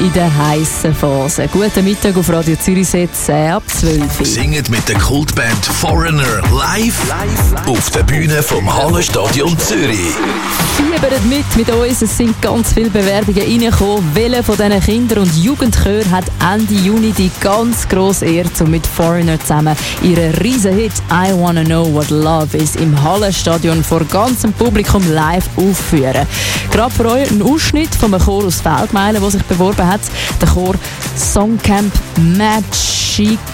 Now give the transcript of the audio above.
in der heissen Phase. Guten Mittag auf Radio Zürich, 10 ab 12. Singet mit der Kultband Foreigner live auf der Bühne vom Hallenstadion Zürich. Fiebert mit uns, es sind ganz viele Bewerbungen reingekommen. Welcher von diesen Kinder- und Jugendchören hat Ende Juni die ganz grosse Ehre, um mit Foreigner zusammen ihren Riesenhit «I Wanna Know What Love Is» im Hallenstadion vor ganzem Publikum live aufführen. Gerade für euch ein Ausschnitt vom Chor aus Feldmeilen, der sich beworben hat. Der Chor Songcamp Magic